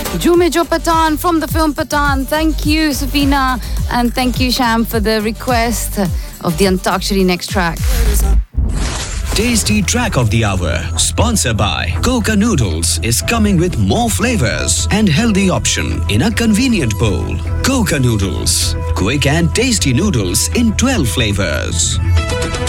Jume Jo Patan from the film Patan. Thank you, Safina, and thank you, Sham, for the request of the Antakshari next track. Tasty Track of the Hour, sponsored by Coca Noodles, is coming with more flavors and healthy option in a convenient bowl. Coca Noodles, quick and tasty noodles in 12 flavors.